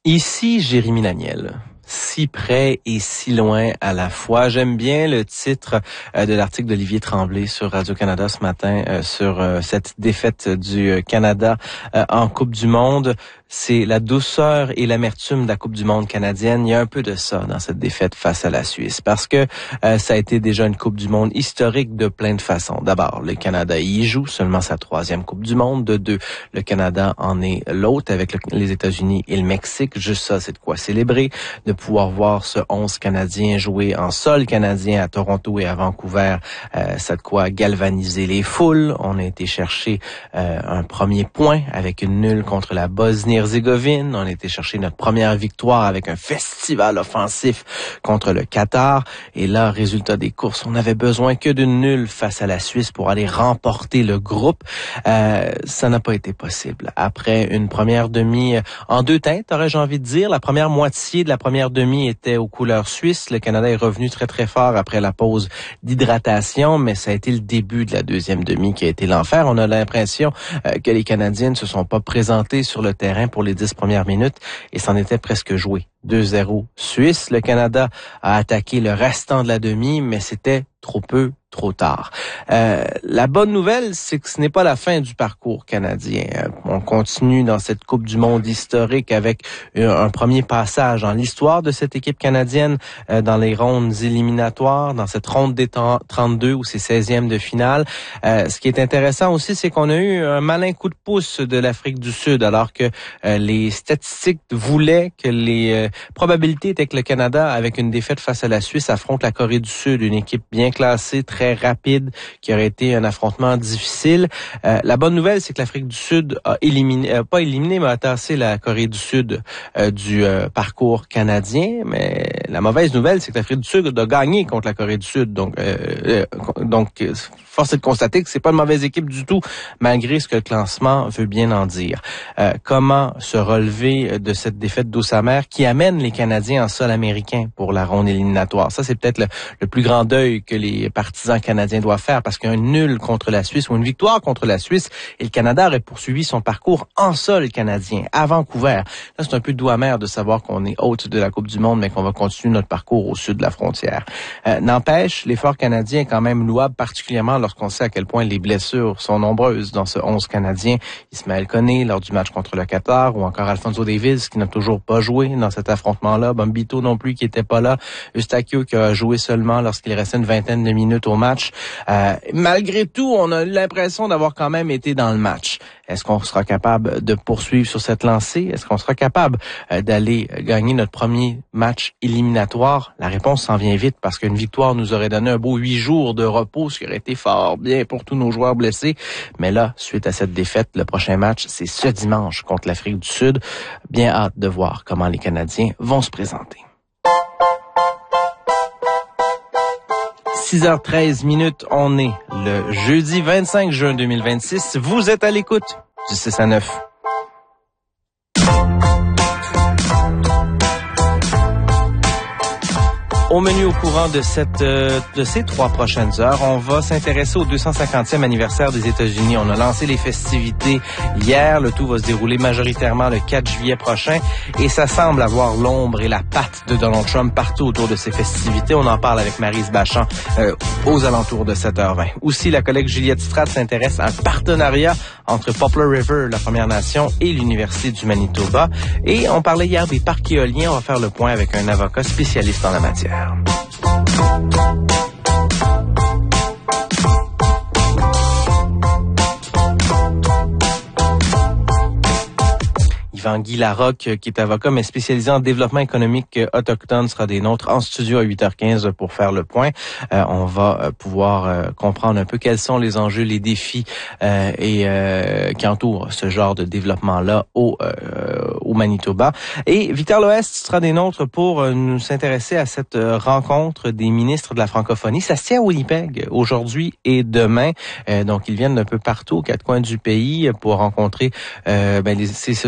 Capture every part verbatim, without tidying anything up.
Ici, Jérémy Daniel. Si près et si loin à la fois. J'aime bien le titre euh, de l'article d'Olivier Tremblay sur Radio-Canada ce matin euh, sur euh, cette défaite du Canada euh, en Coupe du Monde. C'est la douceur et l'amertume de la Coupe du Monde canadienne. Il y a un peu de ça dans cette défaite face à la Suisse parce que euh, ça a été déjà une Coupe du Monde historique de plein de façons. D'abord, le Canada y joue, seulement sa troisième Coupe du Monde. De deux, le Canada en est l'autre avec le, les États-Unis et le Mexique. Juste ça, c'est de quoi célébrer. De pouvoir voir ce onze Canadien jouer en sol canadien à Toronto et à Vancouver, euh, ça de quoi galvaniser les foules. On a été chercher euh, un premier point avec une nulle contre la Bosnie-Herzégovine. On a été chercher notre première victoire avec un festival offensif contre le Qatar. Et là, résultat des courses, on n'avait besoin que d'une nulle face à la Suisse pour aller remporter le groupe. Euh, ça n'a pas été possible. Après une première demi en deux teintes, aurais-je envie de dire, la première moitié de la première demi était aux couleurs suisses. Le Canada est revenu très très fort après la pause d'hydratation, mais ça a été le début de la deuxième demi qui a été l'enfer. On a l'impression euh, que les Canadiens ne se sont pas présentés sur le terrain pour les dix premières minutes et c'en était presque joué. deux zéro Suisse. Le Canada a attaqué le restant de la demi, mais c'était trop peu, trop tard. Euh, la bonne nouvelle, c'est que ce n'est pas la fin du parcours canadien. Euh, on continue dans cette Coupe du Monde historique avec un, un premier passage dans l'histoire de cette équipe canadienne euh, dans les rondes éliminatoires, dans cette ronde des trente-deux ou ses seizièmes de finale. Euh, ce qui est intéressant aussi, c'est qu'on a eu un malin coup de pouce de l'Afrique du Sud, alors que euh, les statistiques voulaient que les euh, probabilités étaient que le Canada, avec une défaite face à la Suisse, affronte la Corée du Sud, une équipe bien classée, très rapide, qui aurait été un affrontement difficile. Euh, la bonne nouvelle, c'est que l'Afrique du Sud a éliminé, euh, pas éliminé, mais a tassé la Corée du Sud euh, du euh, parcours canadien. Mais la mauvaise nouvelle, c'est que l'Afrique du Sud a gagné contre la Corée du Sud. Donc, euh, euh, donc force est de constater que c'est pas une mauvaise équipe du tout, malgré ce que le classement veut bien en dire. Euh, comment se relever de cette défaite d'eau amère qui amène les Canadiens en sol américain pour la ronde éliminatoire? Ça, c'est peut-être le, le plus grand deuil que les partisans canadiens doivent faire, parce qu'un nul contre la Suisse ou une victoire contre la Suisse, et le Canada aurait poursuivi son parcours en sol canadien, à Vancouver. Là, c'est un peu doux amer de savoir qu'on est hôte de la Coupe du Monde, mais qu'on va continuer notre parcours au sud de la frontière. Euh, n'empêche, l'effort canadien est quand même louable, particulièrement lorsqu'on sait à quel point les blessures sont nombreuses dans ce onze canadien. Ismaël Koné, lors du match contre le Qatar, ou encore Alphonso Davies, qui n'a toujours pas joué dans cet affrontement-là. Bombito non plus, qui était pas là. Eustáquio, qui a joué seulement lorsqu'il restait une vingtaine de minutes au match. Euh, malgré tout, on a l'impression d'avoir quand même été dans le match. Est-ce qu'on sera capable de poursuivre sur cette lancée? Est-ce qu'on sera capable euh, d'aller gagner notre premier match éliminatoire? La réponse s'en vient vite, parce qu'une victoire nous aurait donné un beau huit jours de repos, ce qui aurait été fort bien pour tous nos joueurs blessés. Mais là, suite à cette défaite, le prochain match, c'est ce dimanche contre l'Afrique du Sud. Bien hâte de voir comment les Canadiens vont se présenter. six heures treize minutes, on est le jeudi vingt-cinq juin deux mille vingt-six. Vous êtes à l'écoute du six à neuf. Au menu au courant de cette euh, de ces trois prochaines heures, on va s'intéresser au deux cent cinquantième anniversaire des États-Unis. On a lancé les festivités hier. Le tout va se dérouler majoritairement le quatre juillet prochain. Et ça semble avoir l'ombre et la patte de Donald Trump partout autour de ces festivités. On en parle avec Maryse Bachand euh, aux alentours de sept heures vingt. Aussi, la collègue Juliette Stratt s'intéresse à un partenariat entre Poplar River, la Première Nation, et l'Université du Manitoba. Et on parlait hier des parcs éoliens. On va faire le point avec un avocat spécialiste en la matière. Yvan-Guy Larocque, qui est avocat, mais spécialisé en développement économique autochtone, sera des nôtres en studio à huit heures quinze pour faire le point. Euh, on va pouvoir euh, comprendre un peu quels sont les enjeux, les défis euh, et euh, qui entourent ce genre de développement-là au, euh, au Manitoba. Et Victor Loest sera des nôtres pour euh, nous s'intéresser à cette euh, rencontre des ministres de la francophonie. Ça se tient à Winnipeg aujourd'hui et demain. Euh, donc, ils viennent d'un peu partout, aux quatre coins du pays, pour rencontrer... Euh, ben, les, c'est, ce, ce sont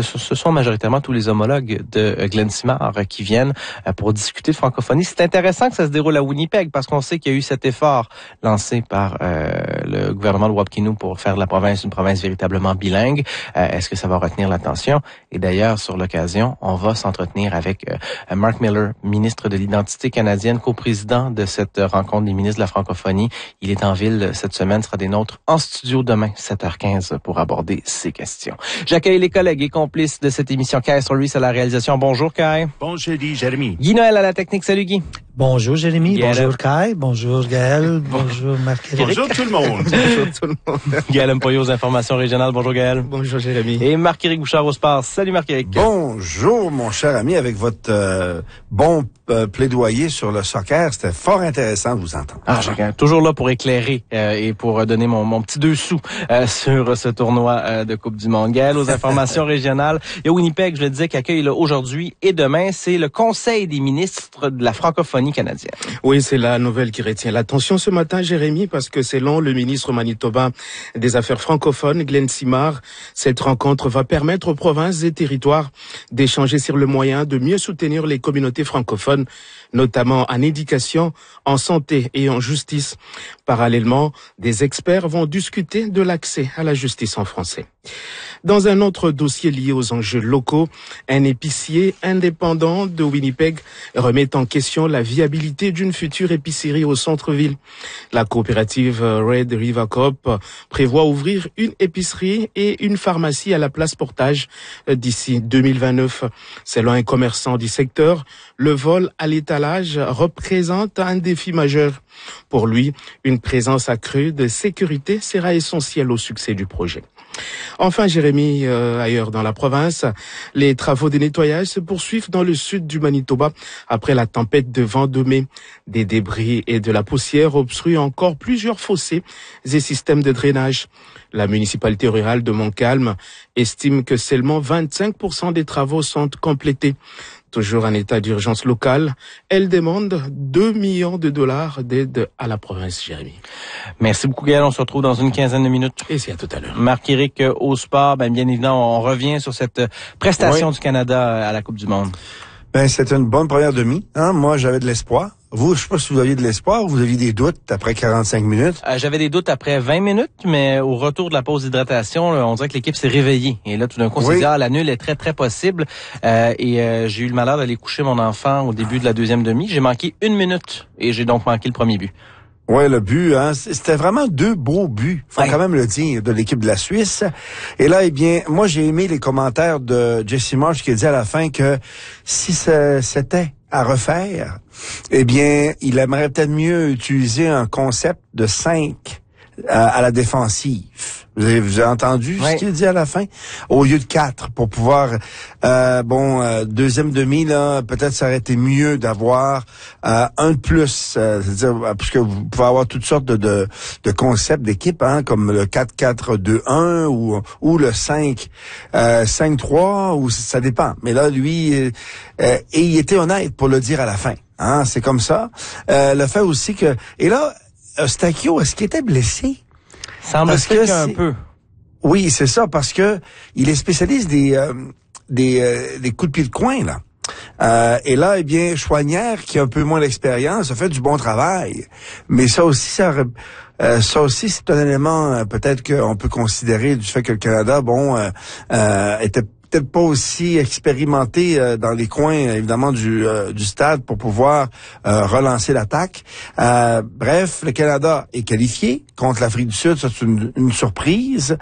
sont majoritairement tous les homologues de Glenn Simard qui viennent pour discuter de francophonie. C'est intéressant que ça se déroule à Winnipeg parce qu'on sait qu'il y a eu cet effort lancé par euh, le gouvernement de Wapkinou pour faire de la province une province véritablement bilingue. Euh, est-ce que ça va retenir l'attention? Et d'ailleurs, sur l'occasion, on va s'entretenir avec euh, Mark Miller, ministre de l'Identité canadienne, coprésident de cette rencontre des ministres de la francophonie. Il est en ville cette semaine, sera des nôtres en studio demain, sept heures quinze, pour aborder ces questions. J'accueille les collègues et complices de cette émission. Kai Stories à la réalisation. Bonjour, Kai. Bon jeudi, Jérémy. Guy Noël à la technique. Salut, Guy. Bonjour, Jérémy. Gaël. Bonjour, Kai. Bonjour, Gaël. Bonjour, Marc-Éric. Bonjour tout le monde. Bonjour tout le monde. Gaël Mpoyo aux informations régionales. Bonjour, Gaël. Bonjour, Jérémy. Et Marc-Éric Bouchard au sport. Salut, Marc-Éric. Bonjour, mon cher ami, avec votre euh, bon euh, plaidoyer sur le soccer. C'était fort intéressant de vous entendre. Ah, chacun. Toujours là pour éclairer euh, et pour donner mon, mon petit deux sous euh, sur ce tournoi euh, de Coupe du Monde. Gaël, aux informations régionales. Et Winnipeg, je le disais, qu'accueille là aujourd'hui et demain, c'est le Conseil des ministres de la francophonie canadienne. Oui, c'est la nouvelle qui retient l'attention ce matin, Jérémy, parce que selon le ministre manitobain des Affaires francophones, Glenn Simard, cette rencontre va permettre aux provinces et territoires d'échanger sur le moyen de mieux soutenir les communautés francophones, notamment en éducation, en santé et en justice. Parallèlement, des experts vont discuter de l'accès à la justice en français. Dans un autre dossier lié aux enjeux locaux, un épicier indépendant de Winnipeg remet en question la viabilité d'une future épicerie au centre-ville. La coopérative Red River Coop prévoit ouvrir une épicerie et une pharmacie à la place Portage d'ici deux mille vingt-neuf. Selon un commerçant du secteur, le vol à l'étalage représente un défi majeur. Pour lui, une présence accrue de sécurité sera essentielle au succès du projet. Enfin, Jérémy, euh, ailleurs dans la province, les travaux de nettoyage se poursuivent dans le sud du Manitoba après la tempête de vent de mai. Des débris et de la poussière obstruent encore plusieurs fossés et systèmes de drainage. La municipalité rurale de Montcalm estime que seulement vingt-cinq pour cent des travaux sont complétés. Toujours en état d'urgence locale, elle demande deux millions de dollars d'aide à la province, Jérémy. Merci beaucoup, Gaël. On se retrouve dans une quinzaine de minutes. Et c'est à tout à l'heure. Marc-Éric, au sport, ben, bien évidemment, on revient sur cette prestation Oui. du Canada à la Coupe du Monde. Ben, c'était une bonne première demi. Hein? Moi, j'avais de l'espoir. Vous, je sais pas si vous aviez de l'espoir ou vous aviez des doutes après quarante-cinq minutes. Euh, j'avais des doutes après vingt minutes, mais au retour de la pause d'hydratation, là, on dirait que l'équipe s'est réveillée. Et là, tout d'un coup, on s'est Oui. dit, ah, la nulle est très, très possible. Euh, et euh, j'ai eu le malheur d'aller coucher mon enfant au début de la deuxième demi. J'ai manqué une minute et j'ai donc manqué le premier but. Ouais, le but, hein, c'était vraiment deux beaux buts, faut Ouais. quand même le dire, de l'équipe de la Suisse. Et là, eh bien, moi, j'ai aimé les commentaires de Jesse Marsh qui a dit à la fin que si ce- c'était à refaire, eh bien, il aimerait peut-être mieux utiliser un concept de cinq à, à la défensive. Vous avez, vous avez entendu Ouais. ce qu'il dit à la fin? Au lieu de quatre, pour pouvoir, euh, bon, euh, deuxième demi, là, peut-être ça aurait été mieux d'avoir euh, un de plus, euh, c'est-à-dire, parce que vous pouvez avoir toutes sortes de, de, de concepts d'équipe, hein, comme le quatre quatre deux un ou, ou le cinq cinq trois, ou ça dépend. Mais là, lui, euh, euh, et il était honnête pour le dire à la fin. Hein, c'est comme ça. Euh, le fait aussi que... Et là, Eustachio, est-ce qu'il était blessé? Semble-t-il un c'est- peu. Oui, c'est ça, parce que il est spécialiste des euh, des, euh, des coups de pied de coin, là. Euh, et là, eh bien, Chouanière, qui a un peu moins d'expérience, a fait du bon travail. Mais ça aussi, ça, euh, ça aussi, c'est un élément euh, peut-être qu'on peut considérer du fait que le Canada, bon, euh, euh, était peut-être pas aussi expérimenté euh, dans les coins, évidemment, du, euh, du stade pour pouvoir euh, relancer l'attaque. Euh, bref, le Canada est qualifié contre l'Afrique du Sud. Ça, c'est une, une surprise.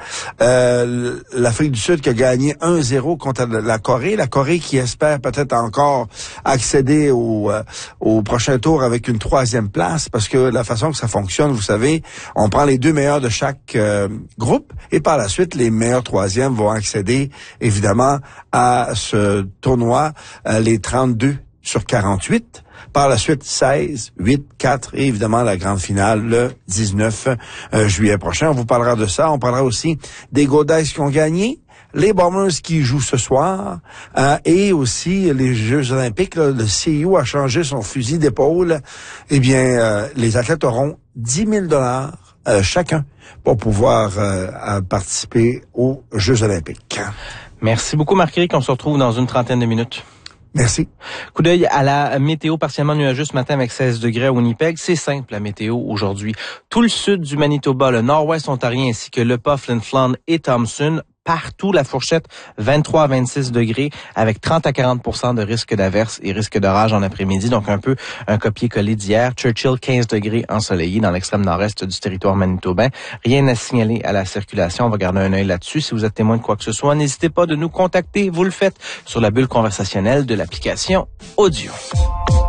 Euh, L'Afrique du Sud qui a gagné un zéro contre la Corée. La Corée qui espère peut-être encore accéder au, euh, au prochain tour avec une troisième place, parce que la façon que ça fonctionne, vous savez, on prend les deux meilleurs de chaque euh, groupe et par la suite, les meilleurs troisièmes vont accéder, évidemment, à ce tournoi, euh, les trente-deux sur quarante-huit. Par la suite, seize, huit, quatre et évidemment la grande finale le dix-neuf euh, juillet prochain. On vous parlera de ça. On parlera aussi des Golden qui ont gagné, les Bombers qui jouent ce soir euh, et aussi les Jeux olympiques. Là, le C I O a changé son fusil d'épaule. Eh bien, euh, les athlètes auront dix mille dollars euh, chacun pour pouvoir euh, participer aux Jeux olympiques. Merci beaucoup, Marc-Éric. On se retrouve dans une trentaine de minutes. Merci. Coup d'œil à la météo partiellement nuageuse ce matin avec seize degrés à Winnipeg. C'est simple, la météo aujourd'hui. Tout le sud du Manitoba, le nord-ouest ontarien ainsi que le Pas, Flin Flon et Thompson, partout la fourchette vingt-trois à vingt-six degrés avec trente à quarante pour cent de risque d'averse et risque d'orage en après-midi. Donc un peu un copier-coller d'hier. Churchill, quinze degrés ensoleillé dans l'extrême nord-est du territoire manitobain. Rien à signaler à la circulation. On va garder un œil là-dessus. Si vous êtes témoin de quoi que ce soit, n'hésitez pas de nous contacter. Vous le faites sur la bulle conversationnelle de l'application Audio.